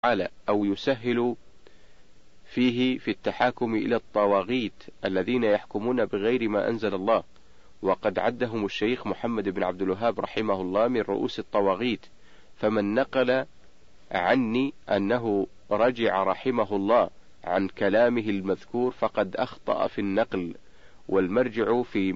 تعالى أو يسهل فيه في التحاكم إلى الطواغيت الذين يحكمون بغير ما أنزل الله، وقد عدهم الشيخ محمد بن عبد الوهاب رحمه الله من رؤوس الطواغيت. فمن نقل عني أنه رجع رحمه الله عن كلامه المذكور فقد أخطأ في النقل، والمرجع في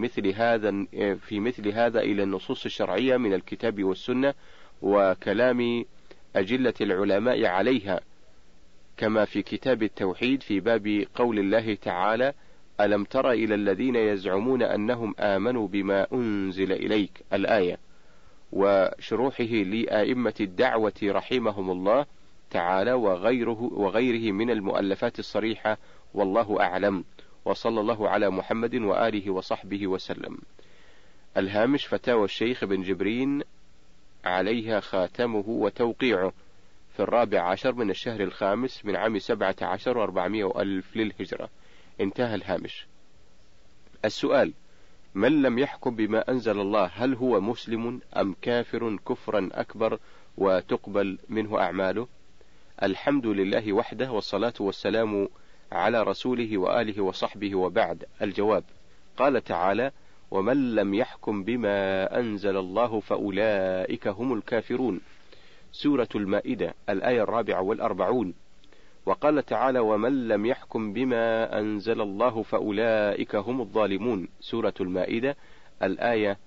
مثل هذا إلى النصوص الشرعية من الكتاب والسنة وكلام أجلة العلماء عليها، كما في كتاب التوحيد في باب قول الله تعالى: ألم تر إلى الذين يزعمون أنهم آمنوا بما أنزل إليك، الآية، وشروحه لأئمة الدعوة رحمهم الله تعالى وغيره من المؤلفات الصريحة، والله أعلم، وصلى الله على محمد وآله وصحبه وسلم. الهامش: فتاوى الشيخ بن جبرين عليها خاتمه وتوقيعه في 14 من الشهر الخامس من عام 17 و400 ألف للهجرة. انتهى الهامش. السؤال: من لم يحكم بما أنزل الله هل هو مسلم أم كافر كفرا أكبر وتقبل منه أعماله؟ الحمد لله وحده، والصلاة والسلام على رسوله وآله وصحبه، وبعد. الجواب: قال تعالى: ومن لم يحكم بما أنزل الله فأولئك هم الكافرون، سورة المائدة الآية 44. وقال تعالى: ومن لم يحكم بما أنزل الله فأولئك هم الظالمون، سورة المائدة الآية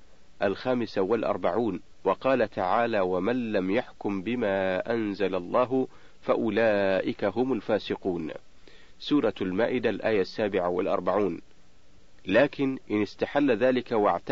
45. وقال تعالى: ومن لم يحكم بما أنزل الله فأولئك هم الفاسقون، سورة المائدة الآية 47. لكن إن استحل ذلك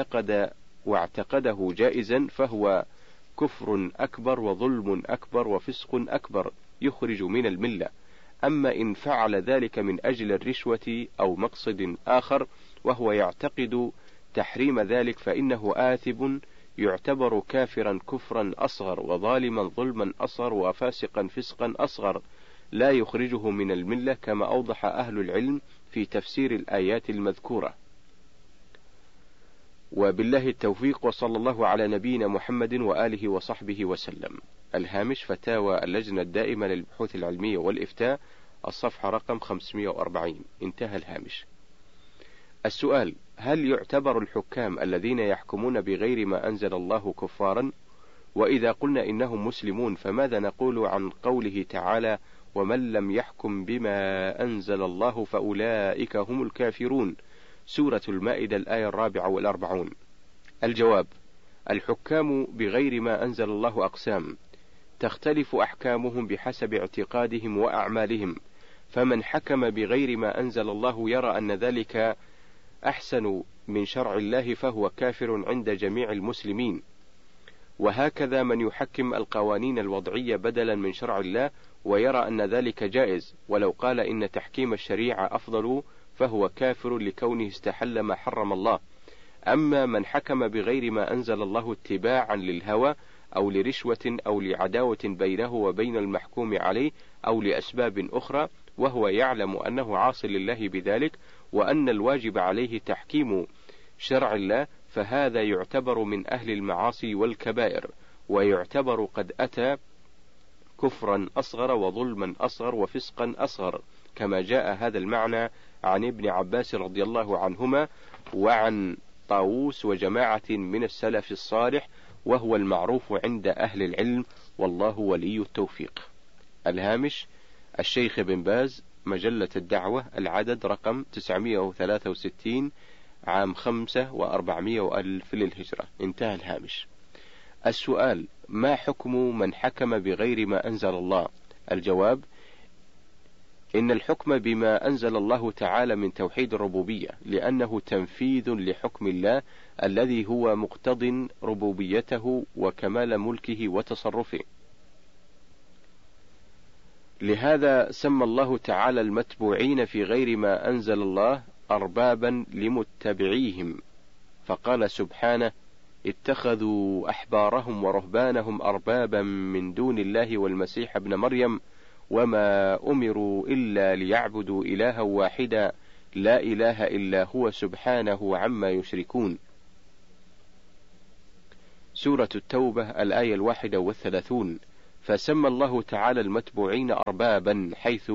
واعتقده جائزا فهو كفر أكبر وظلم أكبر وفسق أكبر يخرج من الملة. أما إن فعل ذلك من أجل الرشوة أو مقصد آخر وهو يعتقد تحريم ذلك فإنه آثم، يعتبر كافرا كفرا أصغر، وظالما ظلما أصغر، وفاسقا فسقا أصغر، لا يخرجه من الملة، كما أوضح أهل العلم في تفسير الآيات المذكورة. وبالله التوفيق، وصلى الله على نبينا محمد وآله وصحبه وسلم. الهامش: فتاوى اللجنة الدائمة للبحوث العلمية والإفتاء، الصفحة رقم 540. انتهى الهامش. السؤال: هل يعتبر الحكام الذين يحكمون بغير ما أنزل الله كفارا؟ وإذا قلنا إنهم مسلمون فماذا نقول عن قوله تعالى: ومن لم يحكم بما أنزل الله فأولئك هم الكافرون، سورة المائدة الآية 44. الجواب: الحكام بغير ما أنزل الله أقسام، تختلف أحكامهم بحسب اعتقادهم وأعمالهم، فمن حكم بغير ما أنزل الله يرى أن ذلك أحسن من شرع الله فهو كافر عند جميع المسلمين، وهكذا من يحكم القوانين الوضعية بدلا من شرع الله ويرى أن ذلك جائز، ولو قال إن تحكيم الشريعة أفضل فهو كافر لكونه استحل ما حرم الله. أما من حكم بغير ما أنزل الله اتباعا للهوى أو لرشوة أو لعداوة بينه وبين المحكوم عليه أو لأسباب أخرى، وهو يعلم أنه عاص لله بذلك وأن الواجب عليه تحكيم شرع الله، فهذا يعتبر من أهل المعاصي والكبائر، ويعتبر قد أتى كفرا أصغر وظلما أصغر وفسقا أصغر، كما جاء هذا المعنى عن ابن عباس رضي الله عنهما وعن طاووس وجماعة من السلف الصالح، وهو المعروف عند أهل العلم، والله ولي التوفيق. الهامش: الشيخ بن باز، مجلة الدعوة، العدد رقم 963، عام 5 و400 ألف للهجرة. انتهى الهامش. السؤال: ما حكم من حكم بغير ما أنزل الله؟ الجواب: إن الحكم بما أنزل الله تعالى من توحيد الربوبية، لأنه تنفيذ لحكم الله الذي هو مقتض ربوبيته وكمال ملكه وتصرفه. لهذا سمى الله تعالى المتبوعين في غير ما أنزل الله أربابا لمتبعيهم، فقال سبحانه: اتخذوا أحبارهم ورهبانهم أربابا من دون الله والمسيح ابن مريم وما أمروا إلا ليعبدوا إلها واحدا لا إله إلا هو سبحانه عما يشركون، سورة التوبة الآية 31. فسمى الله تعالى المتبوعين أربابا، حيث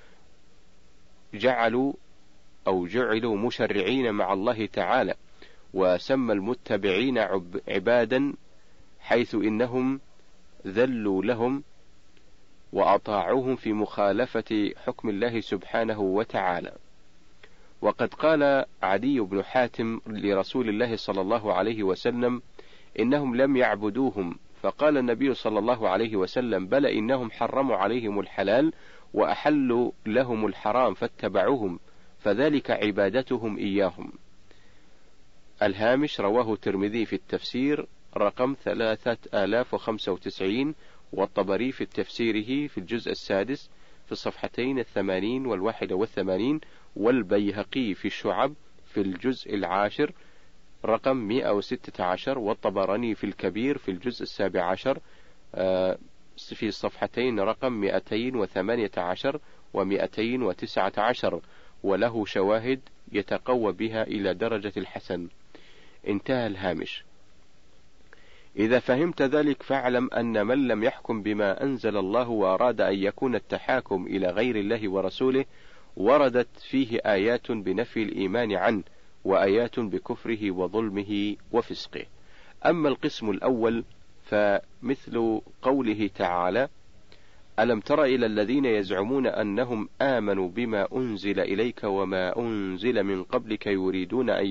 جعلوا مشرعين مع الله تعالى، وسمى المتبعين عبادا، حيث إنهم ذلوا لهم وأطاعوهم في مخالفة حكم الله سبحانه وتعالى. وقد قال عدي بن حاتم لرسول الله صلى الله عليه وسلم: إنهم لم يعبدوهم، فقال النبي صلى الله عليه وسلم: بل إنهم حرموا عليهم الحلال وأحلوا لهم الحرام فاتبعوهم، فذلك عبادتهم إياهم. الهامش: رواه الترمذي في التفسير رقم 3095، والطبري في تفسيره في الجزء السادس في الصفحتين 80 و81، والبيهقي في الشعب في الجزء العاشر رقم 116، والطبراني في الكبير في الجزء 17 في الصفحتين رقم 218 و219، وله شواهد يتقوى بها إلى درجة الحسن. انتهى الهامش. إذا فهمت ذلك فاعلم أن من لم يحكم بما أنزل الله وأراد أن يكون التحاكم إلى غير الله ورسوله، وردت فيه آيات بنفي الإيمان عنه، وآيات بكفره وظلمه وفسقه. أما القسم الأول فمثل قوله تعالى: ألم تر إلى الذين يزعمون أنهم آمنوا بما أنزل إليك وما أنزل من قبلك يريدون أن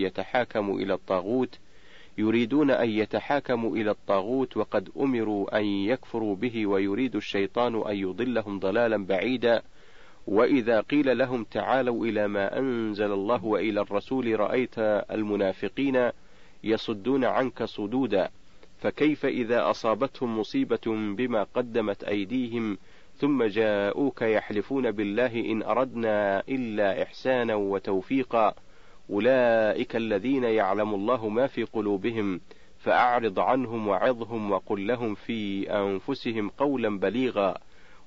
يتحاكموا إلى الطاغوت وقد أمروا أن يكفروا به ويريد الشيطان أن يضلهم ضلالا بعيدا. وإذا قيل لهم تعالوا إلى ما أنزل الله وإلى الرسول رأيت المنافقين يصدون عنك صدودا، فكيف إذا أصابتهم مصيبة بما قدمت أيديهم ثم جاءوك يحلفون بالله إن أردنا إلا إحسانا وتوفيقا، أولئك الذين يعلم الله ما في قلوبهم فأعرض عنهم وعظهم وقل لهم في أنفسهم قولا بليغا،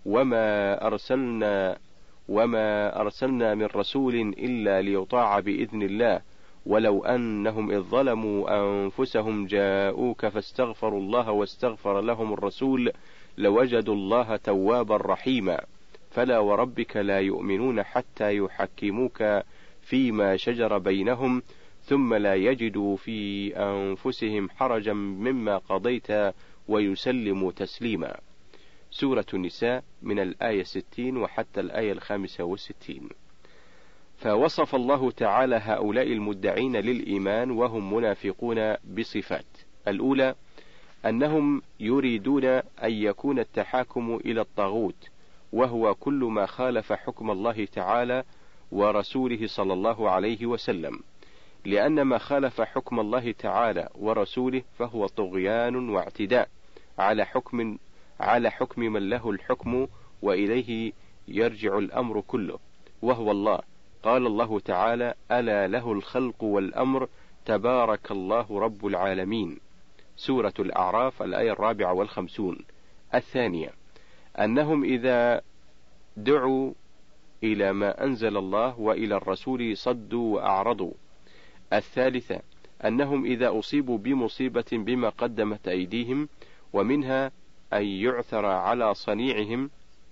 وما أرسلنا من رسول إلا ليطاع بإذن الله، ولو أنهم إذ ظلموا أنفسهم جاءوك فاستغفروا الله واستغفر لهم الرسول لوجدوا الله توابا رحيما. فلا وربك لا يؤمنون حتى يحكموك فيما شجر بينهم ثم لا يجدوا في أنفسهم حرجا مما قضيت ويسلموا تسليما. سورة النساء من الآية 60 وحتى الآية 65. فوصف الله تعالى هؤلاء المدعين للإيمان وهم منافقون بصفات: الأولى أنهم يريدون أن يكون التحاكم إلى الطاغوت، وهو كل ما خالف حكم الله تعالى ورسوله صلى الله عليه وسلم، لأن ما خالف حكم الله تعالى ورسوله فهو طغيان واعتداء على حكم من له الحكم وإليه يرجع الأمر كله، وهو الله. قال الله تعالى: ألا له الخلق والأمر تبارك الله رب العالمين. سورة الأعراف الآية 54. الثانية أنهم إذا دعوا إلى ما أنزل الله وإلى الرسول صدوا وأعرضوا. الثالثة أنهم إذا أصيبوا بمصيبة بما قدمت أيديهم ومنها أن يعثر على صنيعهم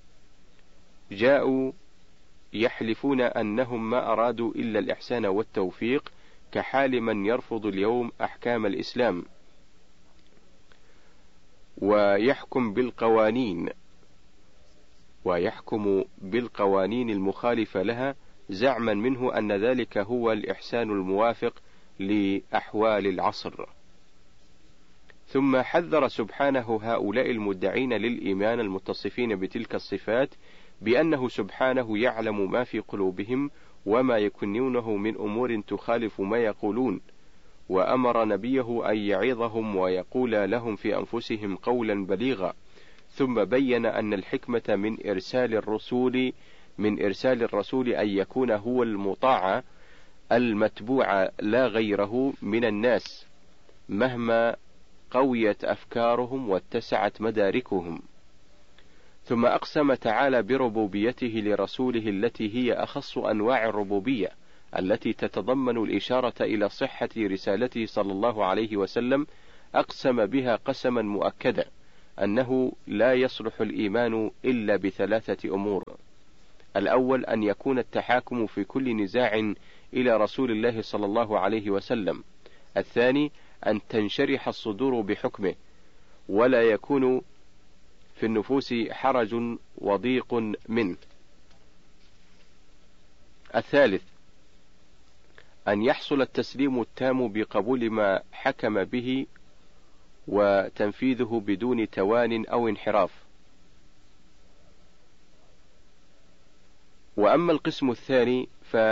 جاءوا يحلفون أنهم ما أرادوا إلا الإحسان والتوفيق، كحال من يرفض اليوم أحكام الإسلام ويحكم بالقوانين المخالفة لها، زعما منه أن ذلك هو الإحسان الموافق لأحوال العصر. ثم حذر سبحانه هؤلاء المدعين للإيمان المتصفين بتلك الصفات بأنه سبحانه يعلم ما في قلوبهم وما يكنونه من أمور تخالف ما يقولون، وأمر نبيه أن يعظهم ويقول لهم في أنفسهم قولا بليغا. ثم بين أن الحكمة من إرسال الرسول أن يكون هو المطاع المتبوع لا غيره من الناس مهما قويت أفكارهم واتسعت مداركهم. ثم أقسم تعالى بربوبيته لرسوله التي هي أخص أنواع الربوبية، التي تتضمن الإشارة إلى صحة رسالته صلى الله عليه وسلم، أقسم بها قسما مؤكدا، أنه لا يصلح الإيمان إلا بثلاثة أمور: الأول أن يكون التحاكم في كل نزاع إلى رسول الله صلى الله عليه وسلم. الثاني أن تنشرح الصدور بحكمه ولا يكون في النفوس حرج وضيق منه. الثالث أن يحصل التسليم التام بقبول ما حكم به وتنفيذه بدون توان أو انحراف. وأما القسم الثاني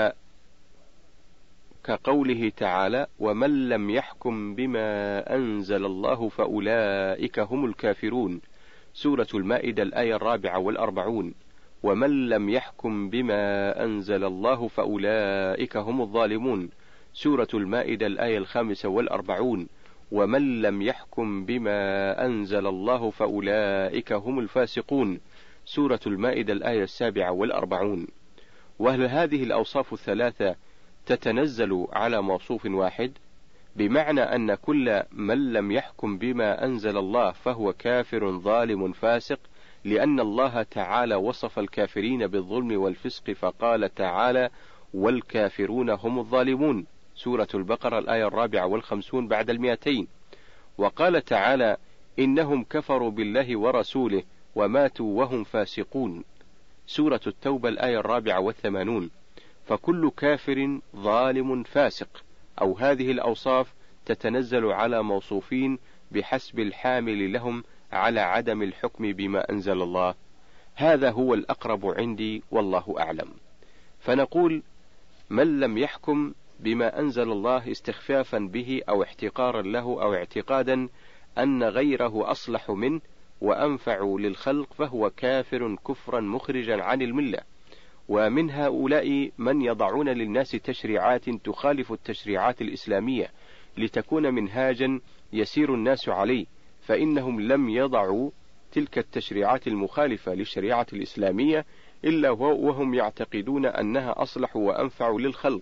فكقوله تعالى: ومن لم يحكم بما أنزل الله فأولئك هم الكافرون، سورة المائدة الآية 44. ومن لم يحكم بما أنزل الله فأولئك هم الظالمون، سورة المائدة الآية 45. ومن لم يحكم بما أنزل الله فأولئك هم الفاسقون، سورة المائدة الآية 47. وهل هذه الأوصاف الثلاثة تتنزل على موصوف واحد؟ بمعنى أن كل من لم يحكم بما أنزل الله فهو كافر ظالم فاسق، لأن الله تعالى وصف الكافرين بالظلم والفسق فقال تعالى: والكافرون هم الظالمون، سورة البقرة الآية 54 بعد 200. وقال تعالى: إنهم كفروا بالله ورسوله وماتوا وهم فاسقون، سورة التوبة الآية 84. فكل كافر ظالم فاسق، أو هذه الأوصاف تتنزل على موصوفين بحسب الحامل لهم على عدم الحكم بما أنزل الله. هذا هو الأقرب عندي والله أعلم. فنقول: من لم يحكم بما أنزل الله استخفافا به أو احتقارا له أو اعتقادا أن غيره أصلح منه وأنفع للخلق فهو كافر كفرا مخرجا عن الملة. ومن هؤلاء من يضعون للناس تشريعات تخالف التشريعات الإسلامية لتكون منهاجا يسير الناس عليه، فإنهم لم يضعوا تلك التشريعات المخالفة للشريعة الإسلامية إلا وهم يعتقدون أنها أصلح وأنفع للخلق،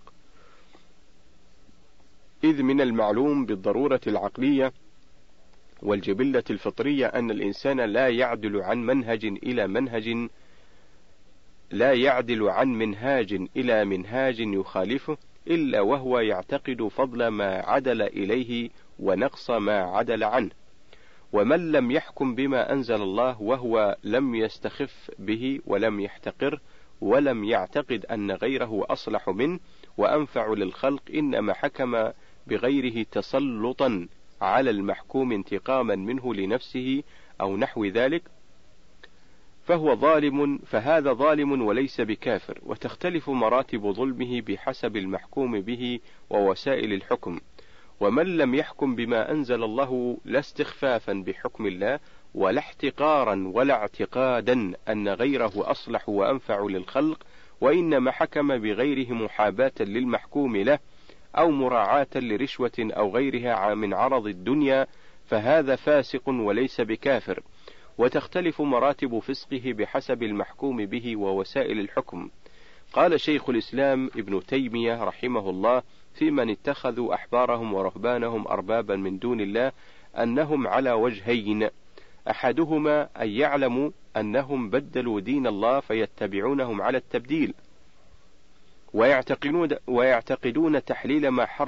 إذ من المعلوم بالضرورة العقلية والجبلة الفطرية أن الإنسان لا يعدل عن منهاج إلى منهاج يخالفه إلا وهو يعتقد فضل ما عدل إليه ونقص ما عدل عنه. ومن لم يحكم بما أنزل الله وهو لم يستخف به ولم يحتقر ولم يعتقد أن غيره أصلح منه وأنفع للخلق، إنما حكم بغيره تسلطا على المحكوم انتقاما منه لنفسه أو نحو ذلك، فهذا ظالم وليس بكافر. وتختلف مراتب ظلمه بحسب المحكوم به ووسائل الحكم. ومن لم يحكم بما أنزل الله لا استخفافا بحكم الله ولا احتقارا ولا اعتقادا أن غيره أصلح وأنفع للخلق، وإنما حكم بغيره محاباة للمحكوم له أو مراعاة لرشوة أو غيرها من عرض الدنيا، فهذا فاسق وليس بكافر. وتختلف مراتب فسقه بحسب المحكوم به ووسائل الحكم. قال شيخ الإسلام ابن تيمية رحمه الله في من اتخذوا أحبارهم ورهبانهم أربابا من دون الله أنهم على وجهين: أحدهما أن يعلموا أنهم بدلوا دين الله فيتبعونهم على التبديل ويعتقدون تحليل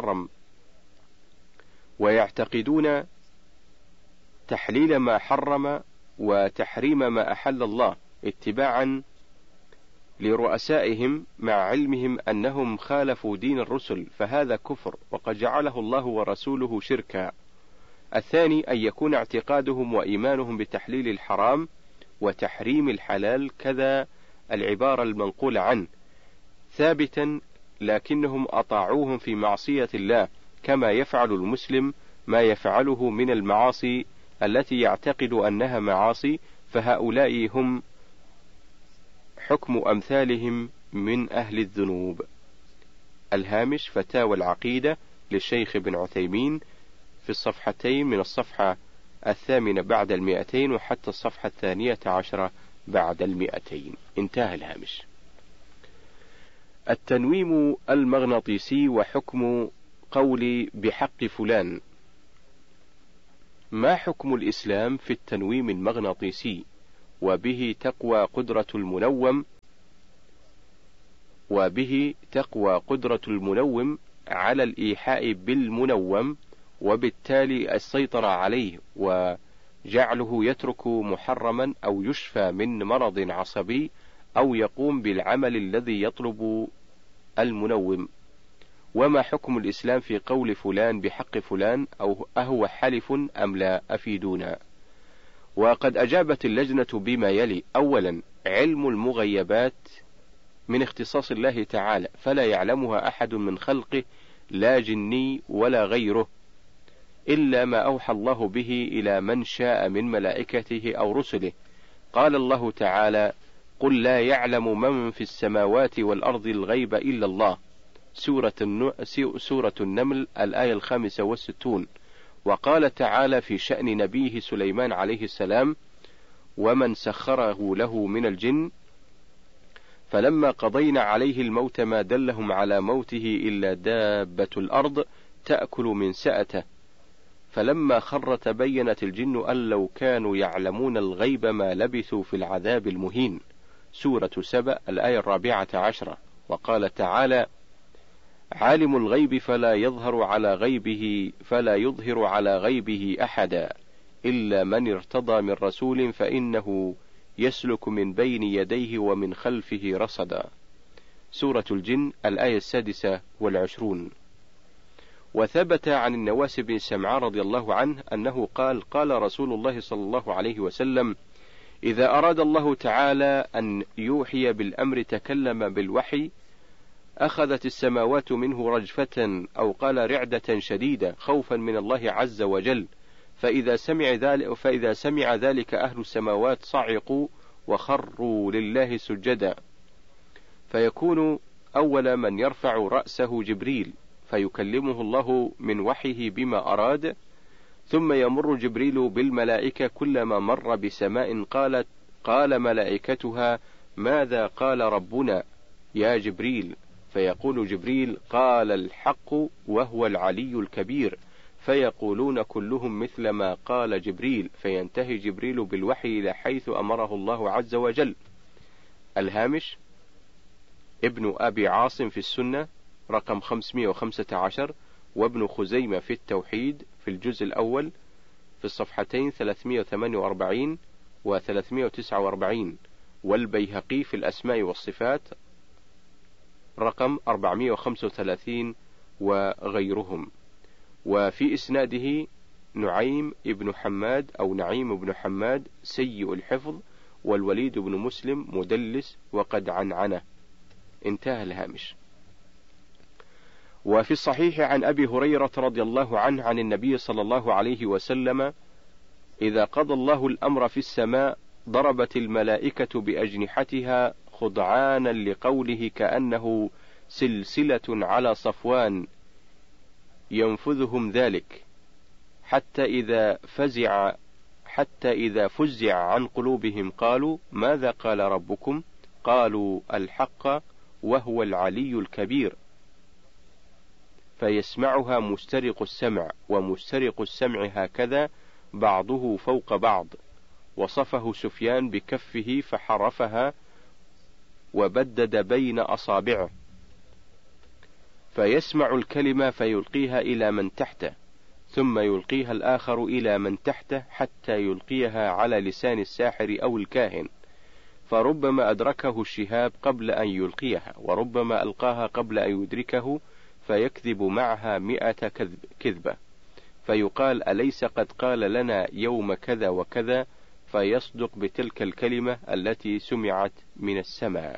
ما حرم وتحريم ما أحل الله اتباعا لرؤسائهم مع علمهم أنهم خالفوا دين الرسل، فهذا كفر وقد جعله الله ورسوله شركا. الثاني أن يكون اعتقادهم وإيمانهم بتحليل الحرام وتحريم الحلال كذا العبارة المنقولة عنه ثابتا، لكنهم أطاعوهم في معصية الله كما يفعل المسلم ما يفعله من المعاصي التي يعتقد أنها معاصي، فهؤلاء هم حكم أمثالهم من أهل الذنوب. الهامش: فتاوى العقيدة للشيخ ابن عثيمين في الصفحتين من الصفحة 8 بعد 200 وحتى الصفحة 12 بعد 200. انتهى الهامش. التنويم المغناطيسي وحكم قولي بحق فلان. ما حكم الإسلام في التنويم المغناطيسي؟ وبه تقوى قدرة المنوم على الإيحاء بالمنوم، وبالتالي السيطرة عليه وجعله يترك محرما أو يشفى من مرض عصبي أو يقوم بالعمل الذي يطلب المنوم. وما حكم الإسلام في قول فلان بحق فلان، أو أهو حلف أم لا؟ أفيدونا. وقد أجابت اللجنة بما يلي: أولا، علم المغيبات من اختصاص الله تعالى، فلا يعلمها أحد من خلقه، لا جني ولا غيره، إلا ما أوحى الله به إلى من شاء من ملائكته أو رسله. قال الله تعالى: قل لا يعلم من في السماوات والأرض الغيب إلا الله. سورة النمل الآية 65. وقال تعالى في شأن نبيه سليمان عليه السلام: ومن سخره له من الجن فلما قضينا عليه الموت ما دلهم على موته إلا دابة الأرض تأكل من سأته، فلما خر تبينت الجن أن لو كانوا يعلمون الغيب ما لبثوا في العذاب المهين. سورة سبأ الآية 14. وقال تعالى: عالم الغيب فلا يظهر على غيبه أحدا إلا من ارتضى من رسول فإنه يسلك من بين يديه ومن خلفه رصدا. سورة الجن الآية 26. وثبت عن النواس بن سمعان رضي الله عنه أنه قال رسول الله صلى الله عليه وسلم: إذا أراد الله تعالى أن يوحي بالأمر تكلم بالوحي، أخذت السماوات منه رجفة، أو قال رعدة شديدة، خوفا من الله عز وجل، فإذا سمع ذلك أهل السماوات صعقوا وخروا لله سجدا، فيكون أول من يرفع رأسه جبريل، فيكلمه الله من وحيه بما أراد، ثم يمر جبريل بالملائكة، كلما مر بسماء قال ملائكتها: ماذا قال ربنا يا جبريل؟ فيقول جبريل: قال الحق وهو العلي الكبير، فيقولون كلهم مثل ما قال جبريل، فينتهي جبريل بالوحي إلى حيث أمره الله عز وجل. الهامش: ابن أبي عاصم في السنة رقم 515، وابن خزيمة في التوحيد في الجزء الأول في الصفحتين 348 و 349، والبيهقي في الأسماء والصفات رقم 435 وغيرهم. وفي إسناده نعيم بن حماد سيء الحفظ، والوليد بن مسلم مدلس وقد عنعنه. انتهى الهامش. وفي الصحيح عن أبي هريرة رضي الله عنه عن النبي صلى الله عليه وسلم: إذا قضى الله الأمر في السماء ضربت الملائكة بأجنحتها خضعانا لقوله كأنه سلسلة على صفوان ينفذهم ذلك، حتى إذا فزع عن قلوبهم قالوا: ماذا قال ربكم؟ قالوا: الحق وهو العلي الكبير، فيسمعها مسترق السمع، ومسترق السمع هكذا بعضه فوق بعض. وصفه سفيان بكفه فحرفها وبدد بين أصابعه، فيسمع الكلمة فيلقيها إلى من تحته، ثم يلقيها الآخر إلى من تحته، حتى يلقيها على لسان الساحر أو الكاهن، فربما أدركه الشهاب قبل أن يلقيها، وربما ألقاها قبل أن يدركه، فيكذب معها 100 كذبة، فيقال: أليس قد قال لنا يوم كذا وكذا؟ فيصدق بتلك الكلمة التي سمعت من السماء.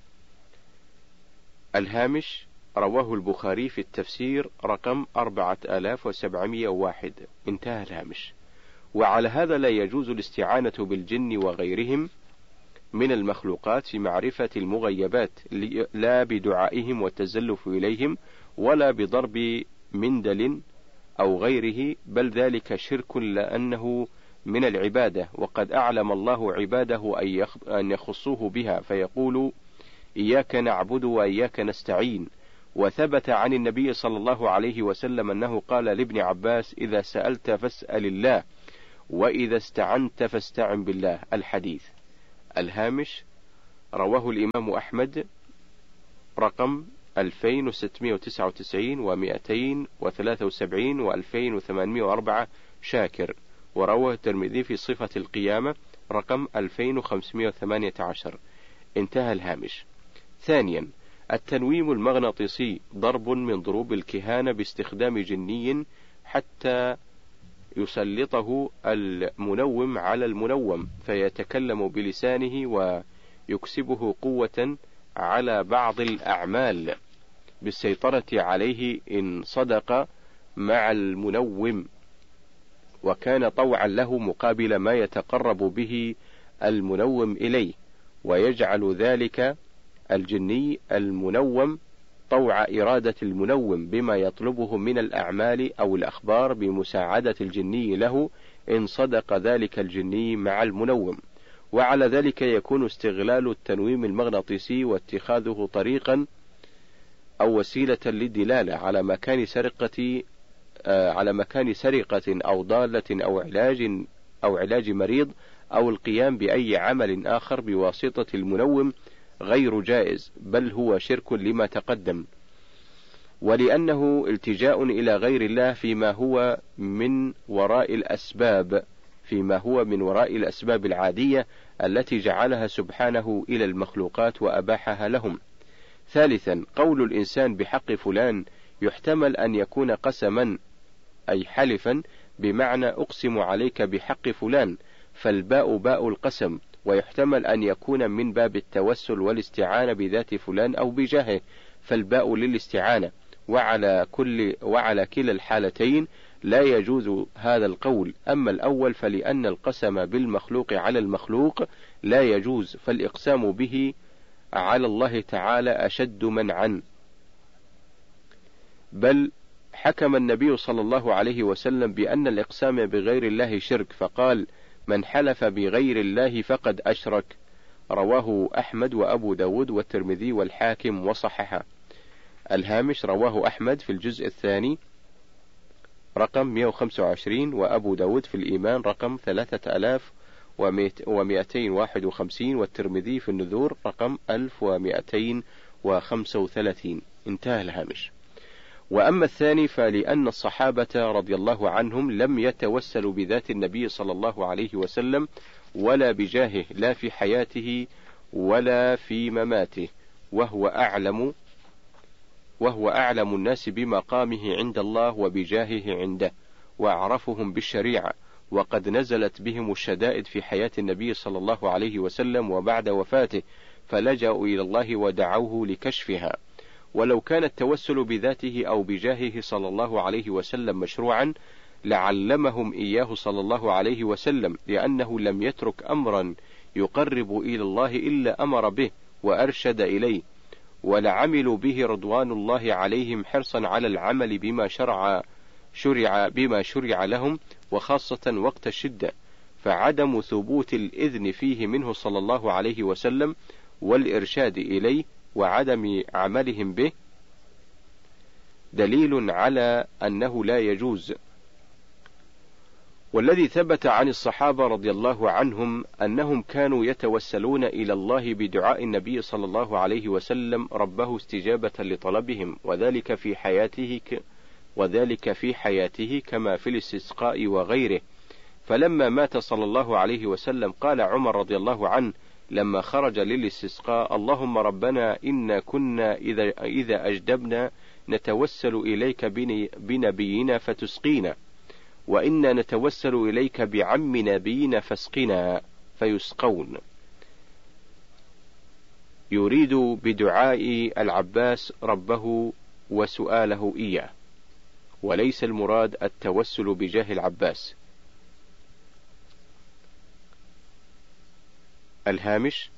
الهامش: رواه البخاري في التفسير رقم 4701. انتهى الهامش. وعلى هذا لا يجوز الاستعانة بالجن وغيرهم من المخلوقات في معرفة المغيبات، لا بدعائهم والتزلف إليهم، ولا بضرب مندل أو غيره، بل ذلك شرك لأنه من العبادة، وقد أعلم الله عباده أن يخصوه بها، فيقول: إياك نعبد وإياك نستعين، وثبت عن النبي صلى الله عليه وسلم أنه قال لابن عباس: إذا سألت فاسأل الله، وإذا استعنت فاستعن بالله. الحديث. الهامش: رواه الإمام أحمد رقم 2699 و273 و2804 شاكر، ورواه الترمذي في صفة القيامة رقم 2518. انتهى الهامش. ثانيا، التنويم المغناطيسي ضرب من ضروب الكهانة باستخدام جني حتى يسلطه المنوم على المنوم فيتكلم بلسانه ويكسبه قوة على بعض الأعمال بالسيطرة عليه إن صدق مع المنوم، وكان طوعا له مقابل ما يتقرب به المنوم إليه، ويجعل ذلك الجني المنوم طوع إرادة المنوم بما يطلبه من الأعمال أو الأخبار بمساعدة الجني له إن صدق ذلك الجني مع المنوم. وعلى ذلك يكون استغلال التنويم المغناطيسي واتخاذه طريقا أو وسيلة للدلالة على مكان سرقة أو ضالة أو علاج مريض أو القيام بأي عمل آخر بواسطة المنوم غير جائز، بل هو شرك لما تقدم، ولأنه التجاء إلى غير الله فيما هو من وراء الأسباب العادية التي جعلها سبحانه إلى المخلوقات وأباحها لهم. ثالثا، قول الإنسان بحق فلان يحتمل أن يكون قسما أي حلفا، بمعنى أقسم عليك بحق فلان، فالباء باء القسم، ويحتمل أن يكون من باب التوسل والاستعانة بذات فلان أو بجاهه، فالباء للاستعانة. وعلى كلا الحالتين لا يجوز هذا القول. أما الأول فلأن القسم بالمخلوق على المخلوق لا يجوز، فالإقسام به على الله تعالى أشد منعا. بل حكم النبي صلى الله عليه وسلم بأن الإقسام بغير الله شرك، فقال: من حلف بغير الله فقد أشرك. رواه أحمد وأبو داود والترمذي والحاكم وصححه. الهامش: رواه أحمد في الجزء الثاني رقم 125، وأبو داود في الإيمان رقم 3251، والترمذي في النذور رقم 1235. انتهى الهامش. وأما الثاني فلأن الصحابة رضي الله عنهم لم يتوسلوا بذات النبي صلى الله عليه وسلم ولا بجاهه، لا في حياته ولا في مماته، وهو أعلم الناس بمقامه عند الله وبجاهه عنده، وأعرفهم بالشريعة، وقد نزلت بهم الشدائد في حياة النبي صلى الله عليه وسلم وبعد وفاته، فلجأوا إلى الله ودعوه لكشفها. ولو كان التوسل بذاته أو بجاهه صلى الله عليه وسلم مشروعا لعلمهم إياه صلى الله عليه وسلم، لأنه لم يترك أمرا يقرب إلى الله إلا أمر به وأرشد إليه، ولعملوا به رضوان الله عليهم حرصا على العمل بما شرع لهم، وخاصة وقت الشدة، فعدم ثبوت الإذن فيه منه صلى الله عليه وسلم والإرشاد إليه وعدم عملهم به دليل على أنه لا يجوز. والذي ثبت عن الصحابة رضي الله عنهم أنهم كانوا يتوسلون إلى الله بدعاء النبي صلى الله عليه وسلم ربه استجابة لطلبهم، وذلك في حياته كما في الاستسقاء وغيره. فلما مات صلى الله عليه وسلم قال عمر رضي الله عنه لما خرج للاستسقاء: اللهم ربنا إنا كنا إذا أجدبنا نتوسل إليك بنبينا فتسقينا، وإنا نتوسل إليك بعم نبينا فاسقنا، فيسقون. يريد بدعاء العباس ربه وسؤاله إياه، وليس المراد التوسل بجاه العباس. الهامش: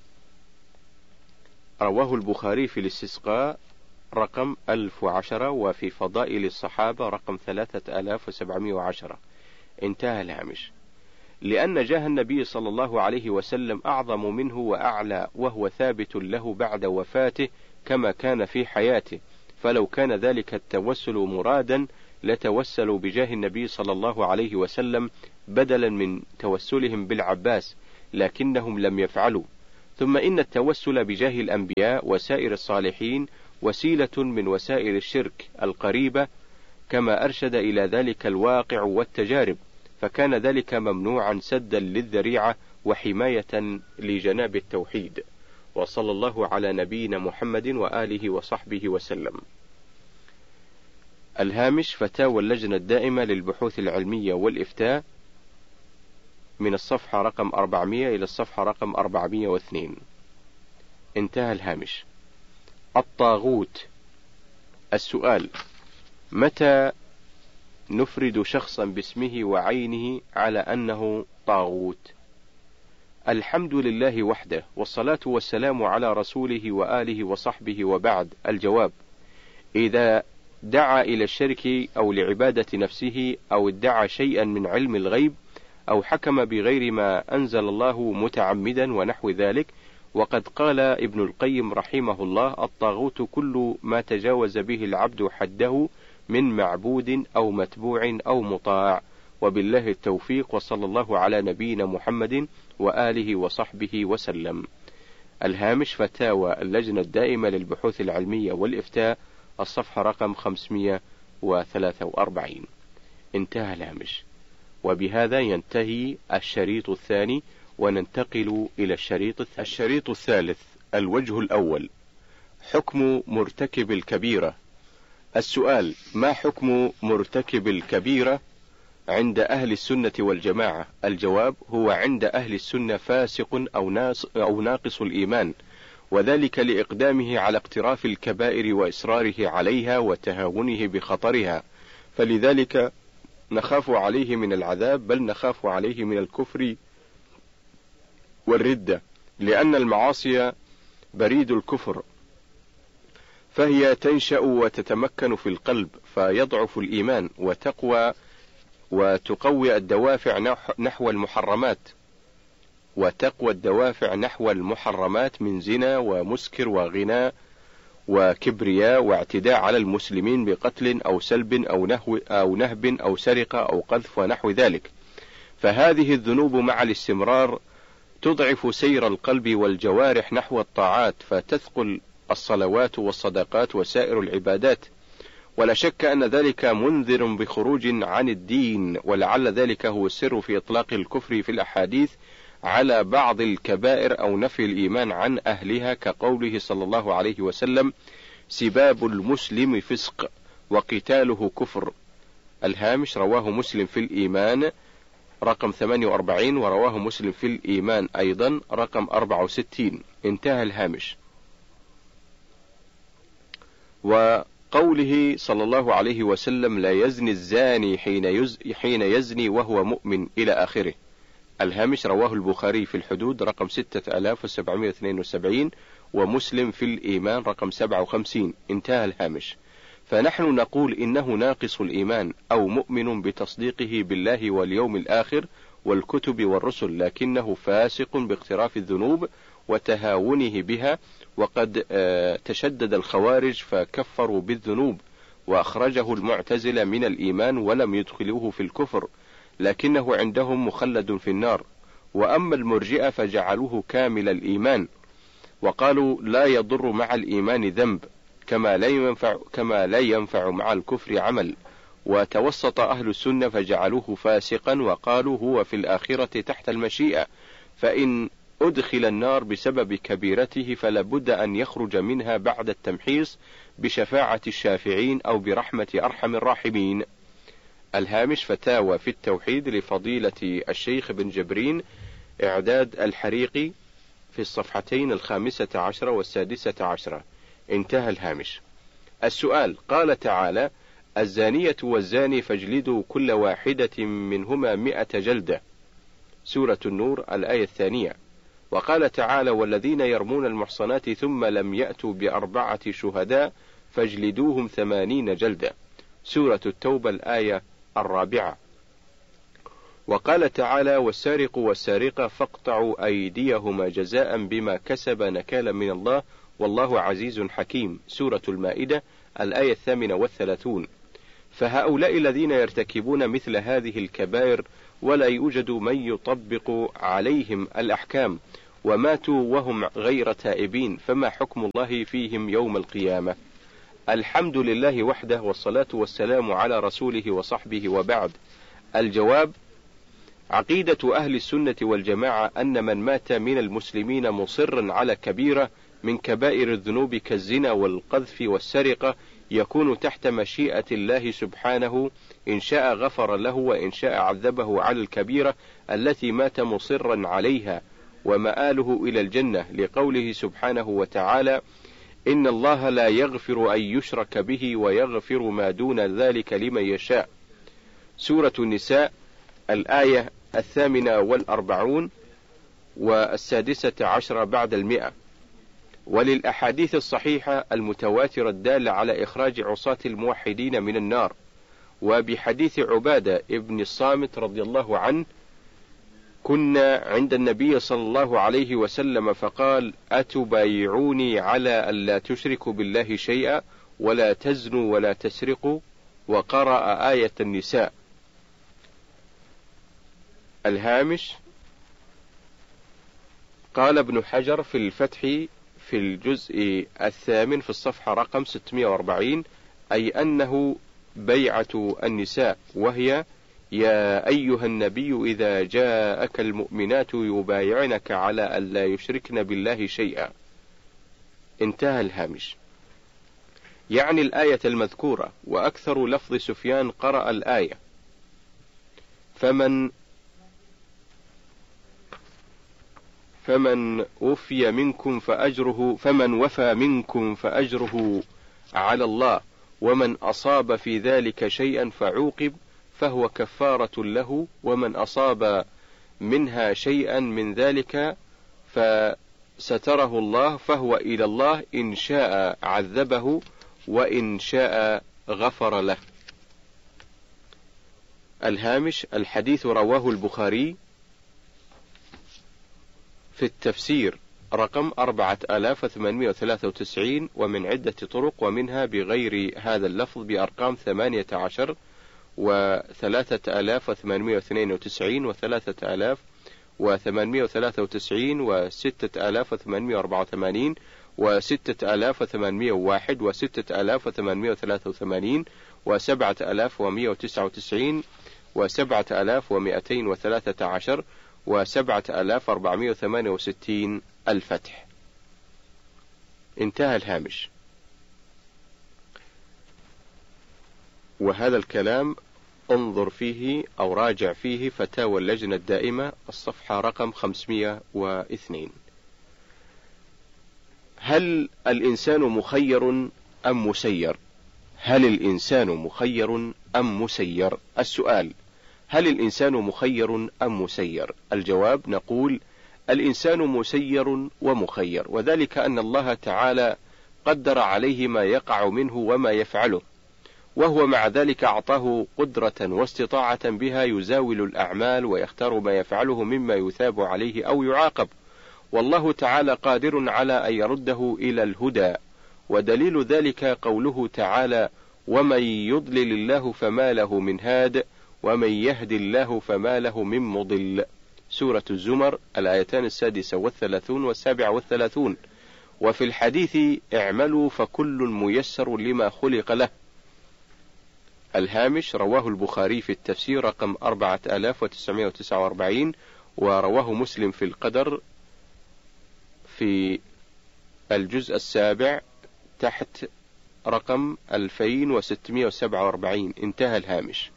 رواه البخاري في الاستسقاء رقم 1010، وفي فضائل الصحابة رقم 3710. انتهى الهامش. لأن جاه النبي صلى الله عليه وسلم أعظم منه وأعلى، وهو ثابت له بعد وفاته كما كان في حياته، فلو كان ذلك التوسل مرادا لتوسلوا بجاه النبي صلى الله عليه وسلم بدلا من توسلهم بالعباس، لكنهم لم يفعلوا. ثم إن التوسل بجاه الأنبياء وسائر الصالحين وسيلة من وسائل الشرك القريبة، كما أرشد إلى ذلك الواقع والتجارب، فكان ذلك ممنوعا سدا للذريعة وحماية لجناب التوحيد. وصلى الله على نبينا محمد وآله وصحبه وسلم. الهامش: فتاوى اللجنة الدائمة للبحوث العلمية والإفتاء، من الصفحة رقم 400 إلى الصفحة رقم 402. انتهى الهامش. الطاغوت. السؤال: متى نفرد شخصا باسمه وعينه على أنه طاغوت؟ الحمد لله وحده، والصلاة والسلام على رسوله وآله وصحبه، وبعد. الجواب: إذا دعا إلى الشرك أو لعبادة نفسه أو ادعى شيئا من علم الغيب أو حكم بغير ما أنزل الله متعمدا ونحو ذلك. وقد قال ابن القيم رحمه الله: الطاغوت كل ما تجاوز به العبد حده من معبود أو متبوع أو مطاع. وبالله التوفيق، وصلى الله على نبينا محمد وآله وصحبه وسلم. الهامش: فتاوى اللجنة الدائمة للبحوث العلمية والإفتاء، الصفحة رقم 543. انتهى الهامش. وبهذا ينتهي الشريط الثاني، وننتقل إلى الشريط الثالث. الوجه الأول: حكم مرتكب الكبيرة. السؤال: ما حكم مرتكب الكبيرة عند أهل السنة والجماعة؟ الجواب: هو عند أهل السنة فاسق أو ناقص الإيمان، وذلك لإقدامه على اقتراف الكبائر وإصراره عليها وتهاونه بخطرها، فلذلك نخاف عليه من العذاب، بل نخاف عليه من الكفر والردة، لأن المعاصي بريد الكفر، فهي تنشأ وتتمكن في القلب، فيضعف الإيمان وتقوي الدوافع نحو المحرمات من زنا ومسكر وغناء وكبرياء واعتداء على المسلمين بقتل أو سلب أو نهب أو سرقة أو قذف ونحو ذلك. فهذه الذنوب مع الاستمرار تضعف سير القلب والجوارح نحو الطاعات، فتثقل الصلوات والصدقات وسائر العبادات، ولا شك أن ذلك منذر بخروج عن الدين، ولعل ذلك هو السر في إطلاق الكفر في الأحاديث على بعض الكبائر أو نفي الإيمان عن أهلها، كقوله صلى الله عليه وسلم: سباب المسلم فسق وقتاله كفر. الهامش: رواه مسلم في الإيمان رقم 48، ورواه مسلم في الإيمان أيضا رقم 64. انتهى الهامش. وقوله صلى الله عليه وسلم: لا يزني الزاني حين يزني وهو مؤمن، إلى آخره. الهامش: رواه البخاري في الحدود رقم 6772، ومسلم في الإيمان رقم 57. انتهى الهامش. فنحن نقول إنه ناقص الإيمان أو مؤمن بتصديقه بالله واليوم الآخر والكتب والرسل، لكنه فاسق باقتراف الذنوب وتهاونه بها. وقد تشدد الخوارج فكفروا بالذنوب، وأخرجه المعتزلة من الإيمان ولم يدخلوه في الكفر، لكنه عندهم مخلد في النار. وأما المرجئة فجعلوه كامل الإيمان، وقالوا لا يضر مع الإيمان ذنب، كما لا ينفع مع الكفر عمل. وتوسط أهل السنة فجعلوه فاسقا، وقالوا هو في الآخرة تحت المشيئة، فإن أدخل النار بسبب كبيرته فلا بد أن يخرج منها بعد التمحيص بشفاعة الشافعين أو برحمة أرحم الراحمين. الهامش: فتاوى في التوحيد لفضيلة الشيخ بن جبرين، إعداد الحريقي، في الصفحتين 15 و16. انتهى الهامش. السؤال: قال تعالى: الزانية والزاني فاجلدوا كل واحدة منهما 100 جلدة، سورة النور الآية 2. وقال تعالى: والذين يرمون المحصنات ثم لم يأتوا ب4 شهداء فاجلدوهم 80 جلدة، سورة التوبة الآية 4. وقال تعالى: والسارق والسارقة فاقطعوا أيديهما جزاء بما كسب نكالا من الله والله عزيز حكيم، سورة المائدة الآية 38. فهؤلاء الذين يرتكبون مثل هذه الكبائر ولا يوجد من يطبق عليهم الأحكام وماتوا وهم غير تائبين، فما حكم الله فيهم يوم القيامة؟ الحمد لله وحده، والصلاة والسلام على رسوله وصحبه، وبعد. الجواب: عقيدة أهل السنة والجماعة أن من مات من المسلمين مصرا على كبيرة من كبائر الذنوب كالزنا والقذف والسرقة يكون تحت مشيئة الله سبحانه، إن شاء غفر له وإن شاء عذبه على الكبيرة التي مات مصرا عليها، ومآله إلى الجنة، لقوله سبحانه وتعالى: إن الله لا يغفر أن يشرك به ويغفر ما دون ذلك لمن يشاء، سورة النساء الآية 48 و16 بعد 100. وللأحاديث الصحيحة المتواترة الدالة على إخراج عصاة الموحدين من النار. وبحديث عبادة ابن الصامت رضي الله عنه: كنا عند النبي صلى الله عليه وسلم فقال: أتبايعوني على ألا تشركوا بالله شيئا ولا تزنوا ولا تسرقوا، وقرأ آية النساء. الهامش: قال ابن حجر في الفتح في الجزء 8 في الصفحة رقم 640: أي أنه بيعة النساء، وهي: يا أيها النبي إذا جاءك المؤمنات يبايعنك على ألا يشركن بالله شيئا. انتهى الهامش. يعني الآية المذكورة، وأكثر لفظ سفيان قرأ الآية: فمن وفي منكم فأجره على الله، ومن أصاب في ذلك شيئا فعوقب فهو كفارة له، ومن أصاب منها شيئا من ذلك فستره الله فهو إلى الله، إن شاء عذبه وإن شاء غفر له. الهامش: الحديث رواه البخاري في التفسير رقم 4893 ومن عدة طرق، ومنها بغير هذا اللفظ بأرقام 18 و3892 و3893 و6883 و6884 و6801 و6883 و7199 و7213 و7468 الفتح. انتهى الهامش. وهذا الكلام انظر فيه أو راجع فيه فتاوى اللجنة الدائمة الصفحة رقم 502. هل الإنسان مخير أم مسير؟ هل الإنسان مخير أم مسير؟ السؤال: هل الإنسان مخير أم مسير؟ الجواب: نقول الإنسان مسير ومخير، وذلك أن الله تعالى قدر عليه ما يقع منه وما يفعله، وهو مع ذلك أعطاه قدرة واستطاعة بها يزاول الأعمال ويختار ما يفعله مما يثاب عليه أو يعاقب، والله تعالى قادر على أن يرده إلى الهدى، ودليل ذلك قوله تعالى: ومن يضلل الله فما له من هاد ومن يهدي الله فما له من مضل، سورة الزمر الآيتان 36 و37. وفي الحديث: اعملوا فكل ميسر لما خلق له. الهامش: رواه البخاري في التفسير رقم 4949، ورواه مسلم في القدر في الجزء 7 تحت رقم 2647. انتهى الهامش.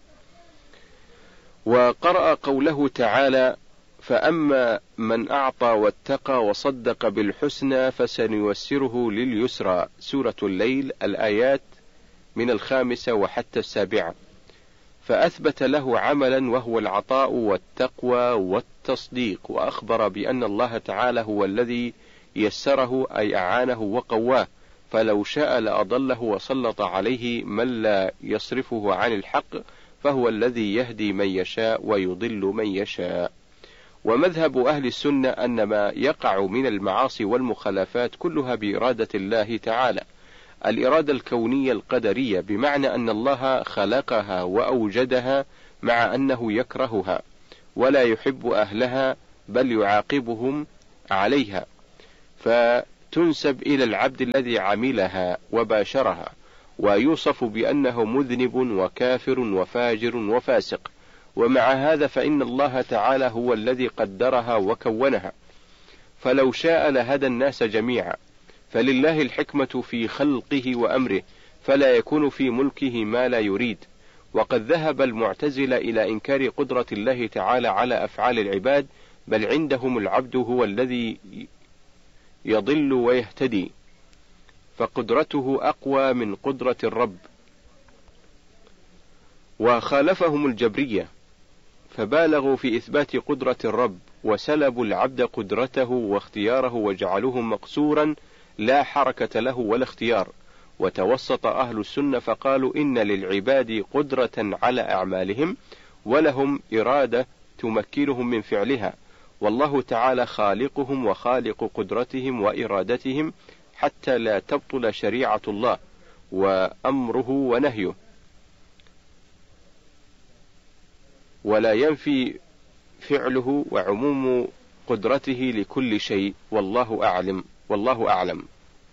وقرأ قوله تعالى: فأما من أعطى واتقى وصدق بالحسنى فسنيسره لليسرى، سورة الليل الآيات من 5 وحتى 7. فأثبت له عملا وهو العطاء والتقوى والتصديق، وأخبر بأن الله تعالى هو الذي يسره أي أعانه وقواه، فلو شاء لأضله وسلط عليه من لا يصرفه عن الحق، فهو الذي يهدي من يشاء ويضل من يشاء. ومذهب أهل السنة أن ما يقع من المعاصي والمخالفات كلها بإرادة الله تعالى، الإرادة الكونية القدرية، بمعنى أن الله خلقها وأوجدها مع أنه يكرهها ولا يحب أهلها بل يعاقبهم عليها، فتنسب إلى العبد الذي عملها وباشرها، ويوصف بأنه مذنب وكافر وفاجر وفاسق. ومع هذا فإن الله تعالى هو الذي قدرها وكونها، فلو شاء لهدى الناس جميعا، فلله الحكمة في خلقه وأمره، فلا يكون في ملكه ما لا يريد. وقد ذهب المعتزلة إلى إنكار قدرة الله تعالى على أفعال العباد، بل عندهم العبد هو الذي يضل ويهتدي، فقدرته أقوى من قدرة الرب. وخالفهم الجبرية فبالغوا في إثبات قدرة الرب، وسلبوا العبد قدرته واختياره وجعلوه مقصورا لا حركة له ولا اختيار. وتوسط أهل السنة فقالوا إن للعباد قدرة على أعمالهم ولهم إرادة تمكنهم من فعلها، والله تعالى خالقهم وخالق قدرتهم وإرادتهم، حتى لا تبطل شريعة الله وأمره ونهيه، ولا ينفي فعله وعموم قدرته لكل شيء، والله أعلم.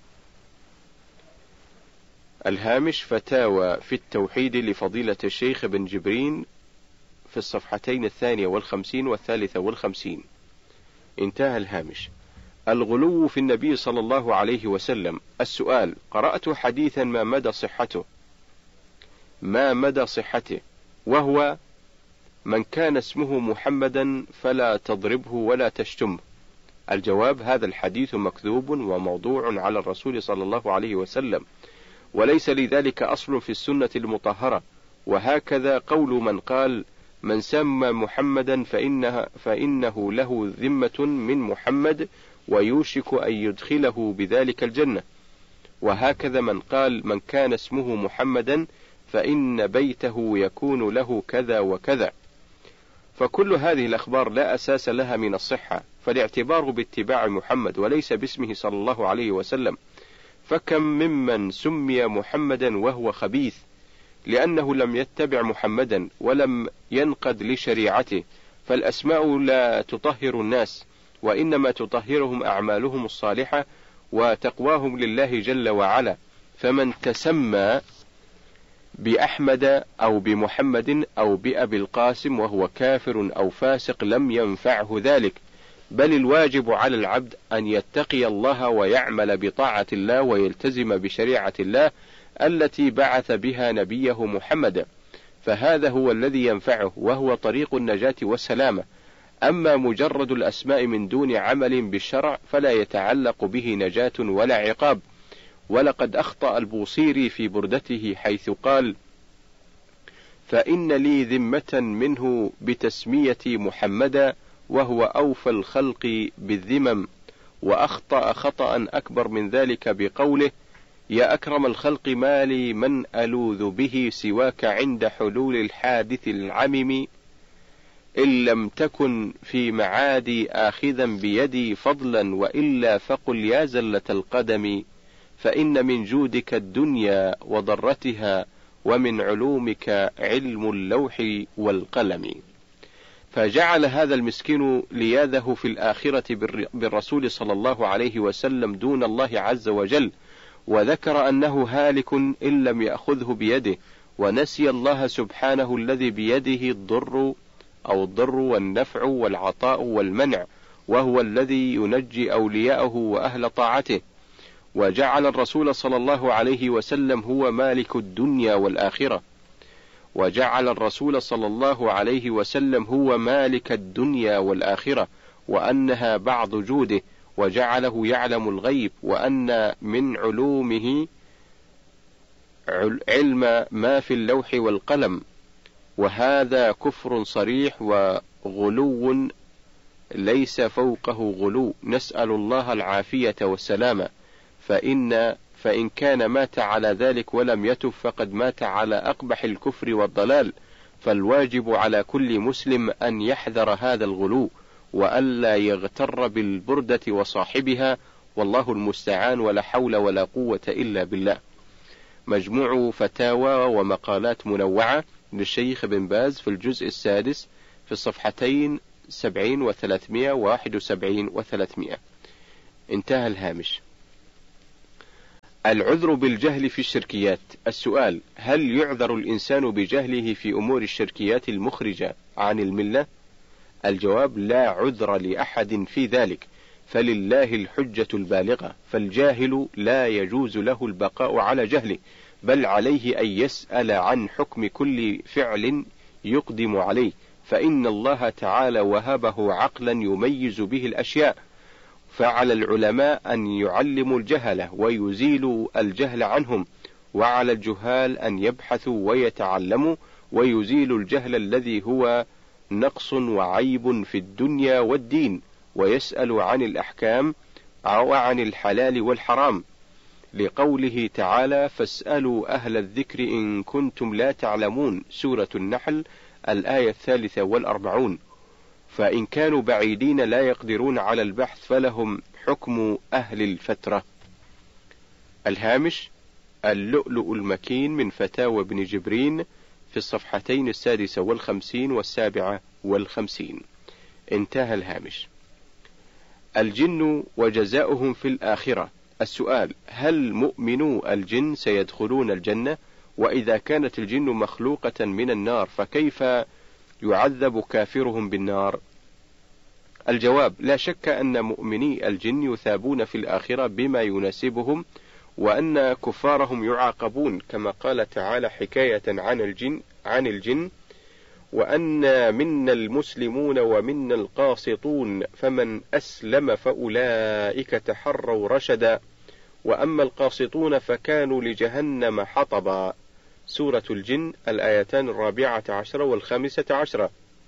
الهامش: فتاوى في التوحيد لفضيلة الشيخ ابن جبرين، في الصفحتين 52 و53. انتهى الهامش. الغلو في النبي صلى الله عليه وسلم. السؤال: قرأت حديثا ما مدى صحته، وهو: من كان اسمه محمدا فلا تضربه ولا تشتمه. الجواب: هذا الحديث مكذوب وموضوع على الرسول صلى الله عليه وسلم، وليس لذلك أصل في السنة المطهرة. وهكذا قول من قال: من سمى محمدا فإنه له ذمة من محمد ويوشك أن يدخله بذلك الجنة. وهكذا من قال: من كان اسمه محمدا فإن بيته يكون له كذا وكذا. فكل هذه الأخبار لا أساس لها من الصحة، فالاعتبار باتباع محمد وليس باسمه صلى الله عليه وسلم. فكم ممن سمي محمدا وهو خبيث، لأنه لم يتبع محمدا ولم ينقد لشريعته. فالأسماء لا تطهر الناس، وإنما تطهرهم أعمالهم الصالحة وتقواهم لله جل وعلا. فمن تسمى بأحمد أو بمحمد أو بأبي القاسم وهو كافر أو فاسق لم ينفعه ذلك، بل الواجب على العبد أن يتقي الله ويعمل بطاعة الله ويلتزم بشريعة الله التي بعث بها نبيه محمد، فهذا هو الذي ينفعه وهو طريق النجاة والسلامة. أما مجرد الأسماء من دون عمل بالشرع فلا يتعلق به نجاة ولا عقاب. ولقد أخطأ البوصيري في بردته حيث قال: فإن لي ذمة منه بتسميتي محمدا وهو أوفى الخلق بالذمم. وأخطأ خطأ أكبر من ذلك بقوله: يا أكرم الخلق ما لي من ألوذ به سواك عند حلول الحادث العمم، إن لم تكن في معادي آخذا بيدي فضلا وإلا فقل يا زلة القدم، فإن من جودك الدنيا وضرتها ومن علومك علم اللوح والقلم. فجعل هذا المسكين لياذه في الآخرة بالرسول صلى الله عليه وسلم دون الله عز وجل، وذكر أنه هالك إن لم يأخذه بيده، ونسي الله سبحانه الذي بيده الضر والنفع والعطاء والمنع، وهو الذي ينجي أولياءه وأهل طاعته. وجعل الرسول صلى الله عليه وسلم هو مالك الدنيا والآخرة، وأنها بعض جوده، وجعله يعلم الغيب، وأن من علومه علم ما في اللوح والقلم. وهذا كفر صريح وغلو ليس فوقه غلو، نسأل الله العافية والسلامة. فإن كان مات على ذلك ولم يتب فقد مات على أقبح الكفر والضلال. فالواجب على كل مسلم أن يحذر هذا الغلو، وألا يغتر بالبردة وصاحبها، والله المستعان، ولا حول ولا قوة إلا بالله. مجموع فتاوى ومقالات منوعة للشيخ بن باز في الجزء السادس في الصفحتين 70 و300 و71 و300. انتهى الهامش. العذر بالجهل في الشركيات. السؤال: هل يعذر الإنسان بجهله في أمور الشركيات المخرجة عن الملة؟ الجواب: لا عذر لأحد في ذلك، فلله الحجة البالغة، فالجاهل لا يجوز له البقاء على جهله، بل عليه أن يسأل عن حكم كل فعل يقدم عليه، فإن الله تعالى وهبه عقلا يميز به الأشياء، فعلى العلماء أن يعلموا الجهلة ويزيلوا الجهل عنهم، وعلى الجهال أن يبحثوا ويتعلموا ويزيلوا الجهل الذي هو نقص وعيب في الدنيا والدين، ويسألوا عن الأحكام وعن الحلال والحرام، لقوله تعالى: فاسألوا أهل الذكر إن كنتم لا تعلمون، سورة النحل الآية 43. فإن كانوا بعيدين لا يقدرون على البحث فلهم حكم أهل الفترة. الهامش: اللؤلؤ المكين من فتاوى ابن جبرين في الصفحتين 56 و57. انتهى الهامش. الجن وجزاؤهم في الآخرة. السؤال: هل مؤمنو الجن سيدخلون الجنة؟ وإذا كانت الجن مخلوقة من النار فكيف يعذب كافرهم بالنار؟ الجواب: لا شك أن مؤمني الجن يثابون في الآخرة بما يناسبهم، وأن كفارهم يعاقبون، كما قال تعالى حكاية عن الجن: وأن منا المسلمون ومنا القاسطون، فمن أسلم فأولئك تحروا رشدا، وأما القاسطون فكانوا لجهنم حطبا، سورة الجن الآيتان 14 و15.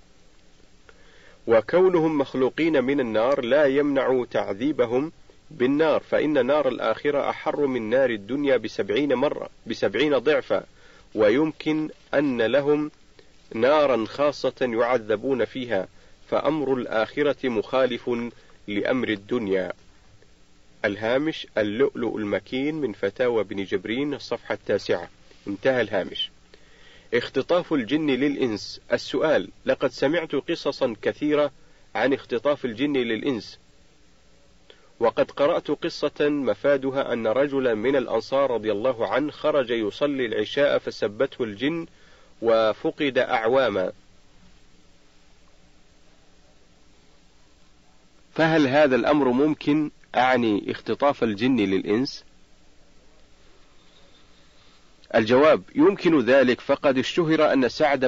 وكونهم مخلوقين من النار لا يمنع تعذيبهم بالنار، فإن نار الآخرة أحر من نار الدنيا 70 ضعفا، ويمكن أن لهم نارا خاصة يعذبون فيها، فأمر الآخرة مخالف لأمر الدنيا. الهامش: اللؤلؤ المكين من فتاوى ابن جبرين، الصفحة 9. انتهى الهامش. اختطاف الجن للإنس. السؤال: لقد سمعت قصصا كثيرة عن اختطاف الجن للإنس، وقد قرأت قصة مفادها أن رجلا من الأنصار رضي الله عنه خرج يصلي العشاء فسبته الجن وفقد أعواما، فهل هذا الأمر ممكن؟ أعني اختطاف الجن للإنس. الجواب: يمكن ذلك، فقد اشتهر أن سعد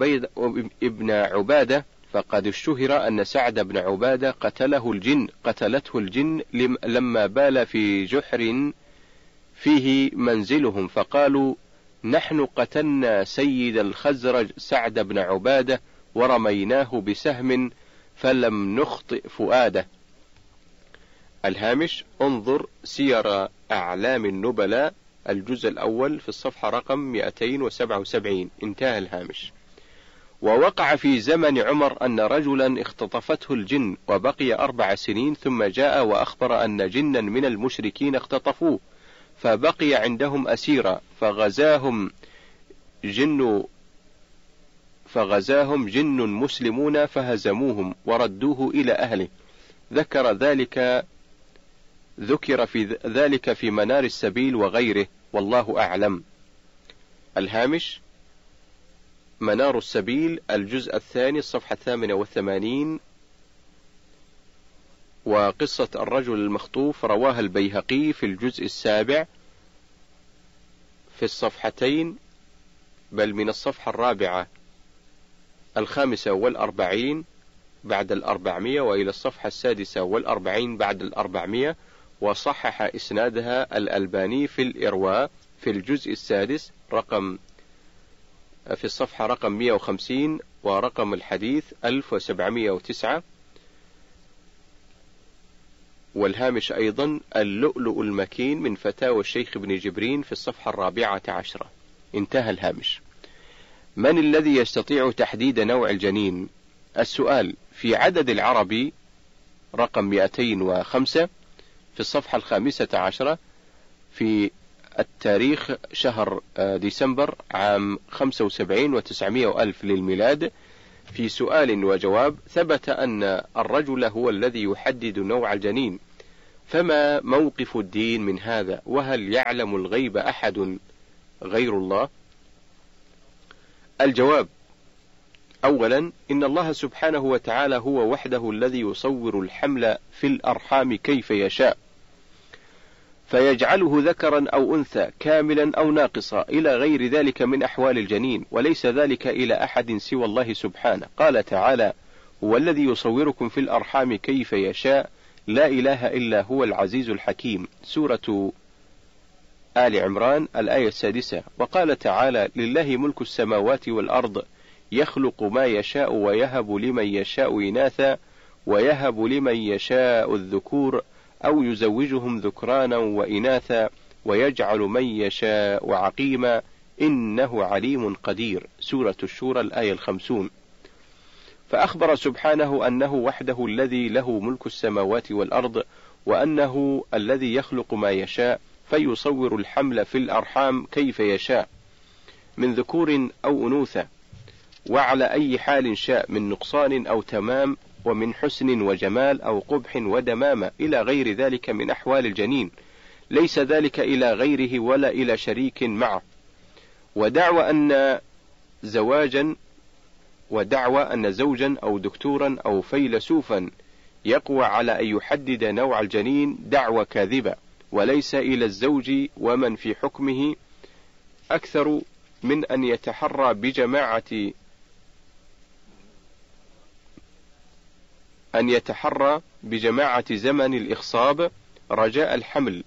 بن عبادة قتلته الجن لما بال في جحر فيه منزلهم، فقالوا: نحن قتلنا سيد الخزرج سعد بن عبادة ورميناه بسهم فلم نخطئ فؤاده. الهامش: انظر سير أعلام النبلاء الجزء الأول في الصفحة رقم 277. انتهى الهامش. ووقع في زمن عمر أن رجلا اختطفته الجن وبقي 4 سنين، ثم جاء وأخبر أن جنا من المشركين اختطفوه، فبقي عندهم أسيرا، فغزاهم جن مسلمون فهزموهم وردوه إلى أهله. ذكر في ذلك في منار السبيل وغيره، والله أعلم. الهامش: منار السبيل الجزء الثاني الصفحة 88. وقصة الرجل المخطوف رواها البيهقي في الجزء السابع في الصفحتين، بل من الصفحة 45 بعد 400 وإلى الصفحة 46 بعد 400، وصحح إسنادها الألباني في الإرواء في الجزء السادس في الصفحة رقم 150 ورقم الحديث 1709. والهامش أيضا: اللؤلؤ المكين من فتاوى الشيخ ابن جبرين في الصفحة 14. انتهى الهامش. من الذي يستطيع تحديد نوع الجنين؟ السؤال: في عدد العربي رقم 205 في الصفحة 15 في التاريخ شهر ديسمبر عام 75 و900 ألف للميلاد، في سؤال وجواب: ثبت أن الرجل هو الذي يحدد نوع الجنين، فما موقف الدين من هذا؟ وهل يعلم الغيب أحد غير الله؟ الجواب: أولا، إن الله سبحانه وتعالى هو وحده الذي يصور الحمل في الأرحام كيف يشاء، فيجعله ذكرا أو أنثى، كاملا أو ناقصا، إلى غير ذلك من أحوال الجنين، وليس ذلك إلى أحد سوى الله سبحانه. قال تعالى: هو الذي يصوركم في الأرحام كيف يشاء، لا إله إلا هو العزيز الحكيم. سورة آل عمران الآية 6. وقال تعالى: لله ملك السماوات والأرض يخلق ما يشاء ويهب لمن يشاء إناثا ويهب لمن يشاء الذكور أو يزوجهم ذكرانا وإناثا ويجعل من يشاء عقيما إنه عليم قدير. سورة الشورى الآية 50. فأخبر سبحانه أنه وحده الذي له ملك السماوات والأرض، وأنه الذي يخلق ما يشاء، فيصور الحمل في الأرحام كيف يشاء من ذكور أو أنوثة، وعلى أي حال شاء، من نقصان أو تمام، ومن حسن وجمال أو قبح ودمامة، إلى غير ذلك من أحوال الجنين، ليس ذلك إلى غيره ولا إلى شريك معه. ودعوى أن زوجا أو دكتورا أو فيلسوفا يقوى على أن يحدد نوع الجنين دعوى كاذبة، وليس إلى الزوج ومن في حكمه أكثر من أن يتحرى بجماعة زمن الإخصاب رجاء الحمل،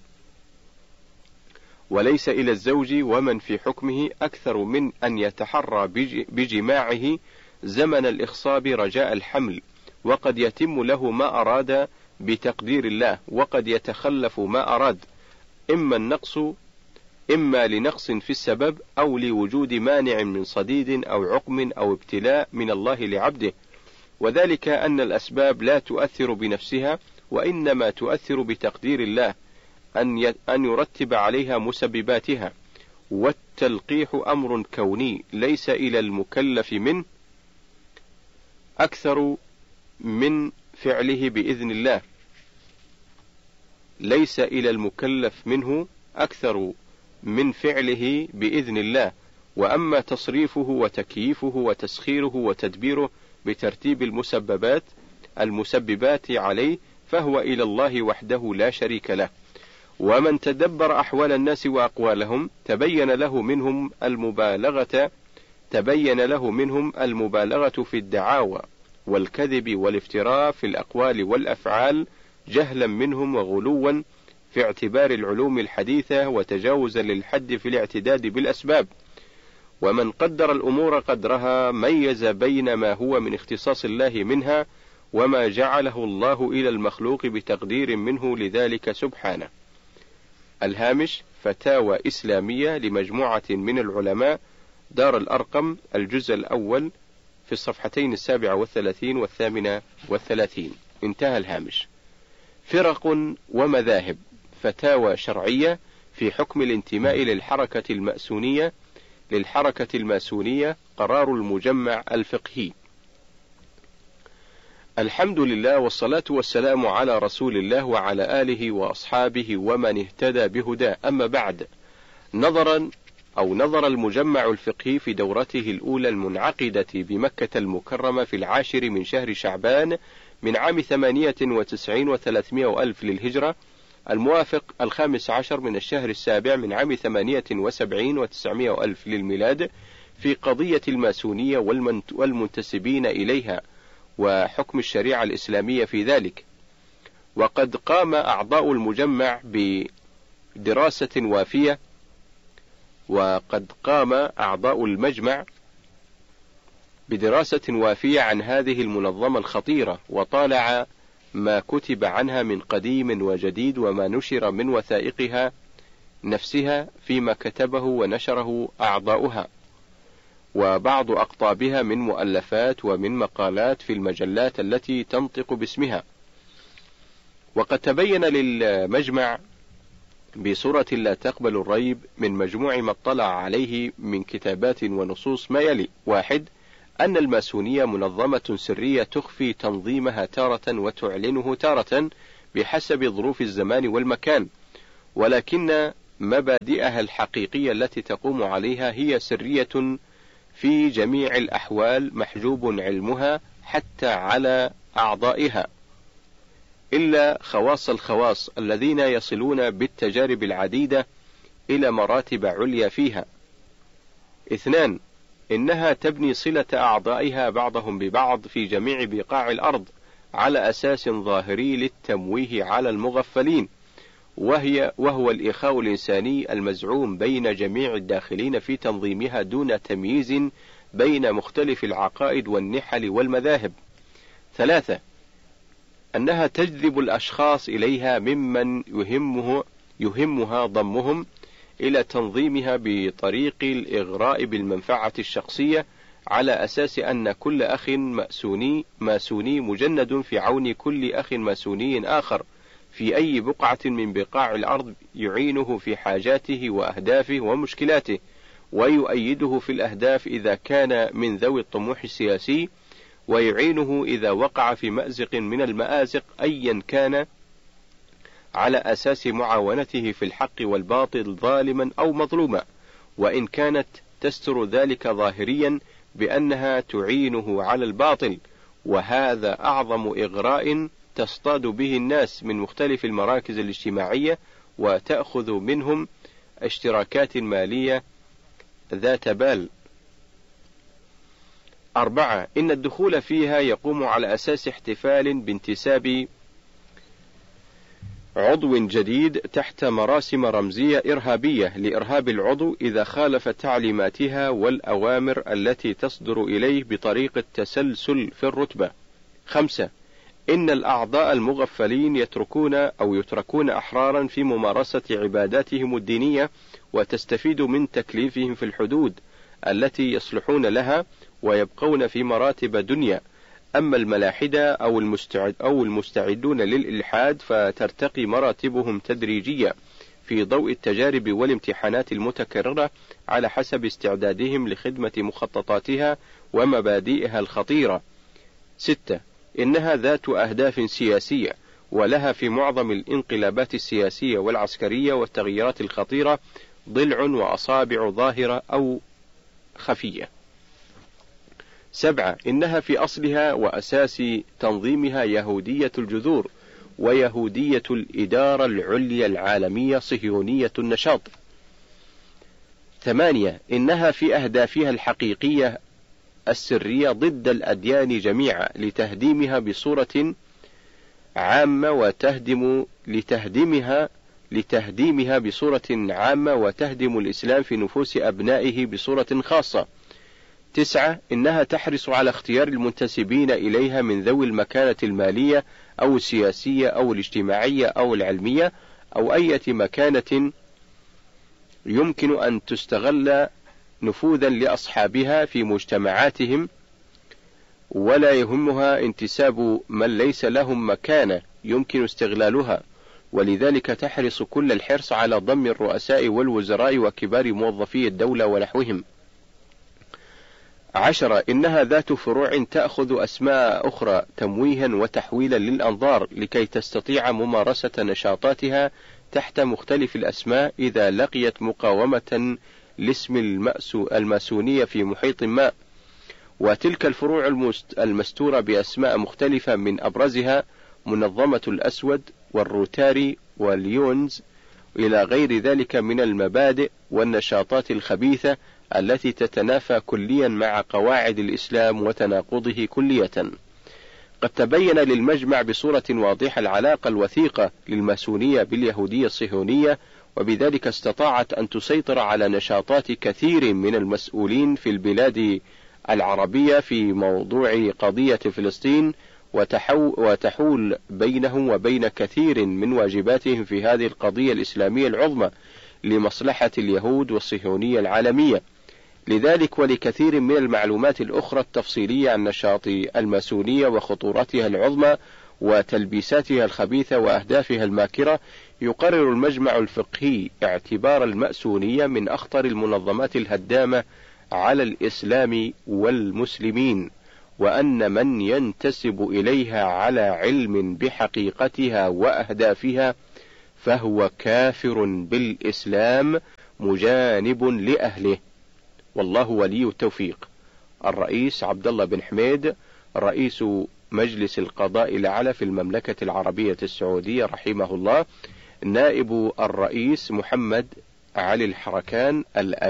وليس إلى الزوج ومن في حكمه أكثر من أن يتحرى بجماعه زمن الإخصاب رجاء الحمل، وقد يتم له ما أراد بتقدير الله، وقد يتخلف ما أراد، إما لنقص في السبب أو لوجود مانع من صديد أو عقم أو ابتلاء من الله لعبده، وذلك أن الأسباب لا تؤثر بنفسها، وإنما تؤثر بتقدير الله أن يرتب عليها مسبباتها، والتلقيح أمر كوني ليس إلى المكلف منه أكثر من فعله بإذن الله، ليس إلى المكلف منه أكثر من فعله بإذن الله. وأما تصريفه وتكييفه وتسخيره وتدبيره بترتيب المسببات عليه فهو إلى الله وحده لا شريك له. ومن تدبر أحوال الناس وأقوالهم تبين له منهم المبالغة في الدعاوى والكذب والافتراء في الأقوال والأفعال، جهلا منهم وغلوا في اعتبار العلوم الحديثة، وتجاوزا للحد في الاعتداد بالأسباب. ومن قدر الأمور قدرها ميز بين ما هو من اختصاص الله منها وما جعله الله إلى المخلوق بتقدير منه لذلك سبحانه. الهامش: فتاوى إسلامية لمجموعة من العلماء، دار الأرقم، الجزء الأول، في الصفحتين 37 و38. انتهى الهامش. فرق ومذاهب: فتاوى شرعية في حكم الانتماء للحركة الماسونية، قرار المجمع الفقهي. الحمد لله، والصلاة والسلام على رسول الله وعلى آله وأصحابه ومن اهتدى بهداه. أما بعد، نظر المجمع الفقهي في دورته الأولى المنعقدة بمكة المكرمة في 10 من شهر شعبان من عام 98 و300 ألف للهجرة، الموافق 15 من الشهر السابع من عام 78 و900 ألف للميلاد، في قضية الماسونية والمنتسبين إليها وحكم الشريعة الإسلامية في ذلك. وقد قام أعضاء المجمع بدراسة وافية عن هذه المنظمة الخطيرة، وطالع ما كتب عنها من قديم وجديد، وما نشر من وثائقها نفسها فيما كتبه ونشره أعضاؤها، وبعض أقطابها من مؤلفات ومن مقالات في المجلات التي تنطق باسمها. وقد تبين للمجمع بصورة لا تقبل الريب من مجموع ما اطلع عليه من كتابات ونصوص ما يلي: 1. أن الماسونية منظمة سرية تخفي تنظيمها تارة وتعلنه تارة بحسب ظروف الزمان والمكان، ولكن مبادئها الحقيقية التي تقوم عليها هي سرية في جميع الأحوال، محجوب علمها حتى على أعضائها، إلا خواص الخواص الذين يصلون بالتجارب العديدة إلى مراتب عليا فيها. 2. إنها تبني صلة أعضائها بعضهم ببعض في جميع بقاع الأرض على أساس ظاهري للتمويه على المغفلين، وهو الإخاء الإنساني المزعوم بين جميع الداخلين في تنظيمها دون تمييز بين مختلف العقائد والنحل والمذاهب. 3. أنها تجذب الأشخاص إليها ممن يهمها ضمهم إلى تنظيمها بطريق الإغراء بالمنفعة الشخصية، على أساس أن كل أخ ماسوني مجند في عون كل أخ ماسوني آخر في أي بقعة من بقاع الأرض، يعينه في حاجاته وأهدافه ومشكلاته، ويؤيده في الأهداف إذا كان من ذوي الطموح السياسي، ويعينه إذا وقع في مأزق من المآزق أيا كان، على أساس معاونته في الحق والباطل ظالما أو مظلوما، وإن كانت تستر ذلك ظاهريا بأنها تعينه على الباطل. وهذا أعظم إغراء تصطاد به الناس من مختلف المراكز الاجتماعية، وتأخذ منهم اشتراكات مالية ذات بال. 4. إن الدخول فيها يقوم على أساس احتفال بانتساب عضو جديد تحت مراسم رمزية إرهابية لإرهاب العضو إذا خالف تعليماتها والأوامر التي تصدر إليه بطريقة تسلسل في الرتبة. 5. إن الأعضاء المغفلين يتركون أحرارا في ممارسة عباداتهم الدينية، وتستفيد من تكليفهم في الحدود التي يصلحون لها، ويبقون في مراتب دنيا. أما الملاحدة أو المستعدون للإلحاد فترتقي مراتبهم تدريجيا في ضوء التجارب والامتحانات المتكررة على حسب استعدادهم لخدمة مخططاتها ومبادئها الخطيرة. 6. إنها ذات أهداف سياسية، ولها في معظم الانقلابات السياسية والعسكرية والتغييرات الخطيرة ضلع وأصابع ظاهرة أو خفية. 7. إنها في أصلها وأساس تنظيمها يهودية الجذور، ويهودية الإدارة العليا العالمية صهيونية النشاط. 8. إنها في أهدافها الحقيقية السرية ضد الأديان جميعا، لتهديمها بصورة عامة لتهديمها بصورة عامة، وتهدم الإسلام في نفوس أبنائه بصورة خاصة. 9. إنها تحرص على اختيار المنتسبين إليها من ذوي المكانة المالية أو السياسية أو الاجتماعية أو العلمية أو أي مكانة يمكن أن تستغل نفوذا لأصحابها في مجتمعاتهم، ولا يهمها انتساب من ليس لهم مكانة يمكن استغلالها، ولذلك تحرص كل الحرص على ضم الرؤساء والوزراء وكبار موظفي الدولة ونحوهم. 10. إنها ذات فروع تأخذ أسماء أخرى تمويها وتحويلا للأنظار، لكي تستطيع ممارسة نشاطاتها تحت مختلف الأسماء إذا لقيت مقاومة لاسم الماسونية في محيط ما. وتلك الفروع المستورة بأسماء مختلفة من أبرزها منظمة الأسود والروتاري والليونز إلى غير ذلك من المبادئ والنشاطات الخبيثة التي تتنافى كليا مع قواعد الإسلام وتناقضه كلية. قد تبين للمجمع بصورة واضحة العلاقة الوثيقة للماسونية باليهودية الصهيونية، وبذلك استطاعت أن تسيطر على نشاطات كثير من المسؤولين في البلاد العربية في موضوع قضية فلسطين، وتحول بينهم وبين كثير من واجباتهم في هذه القضية الإسلامية العظمى لمصلحة اليهود والصهيونية العالمية، لذلك ولكثير من المعلومات الأخرى التفصيلية عن نشاط الماسونية وخطورتها العظمى وتلبيساتها الخبيثة وأهدافها الماكرة، يقرر المجمع الفقهي اعتبار الماسونية من أخطر المنظمات الهدامة على الإسلام والمسلمين، وأن من ينتسب إليها على علم بحقيقتها وأهدافها فهو كافر بالإسلام مجانب لأهله، والله ولي التوفيق. الرئيس عبد الله بن حميد رئيس مجلس القضاء الأعلى في المملكة العربية السعودية رحمه الله. نائب الرئيس محمد علي الحركان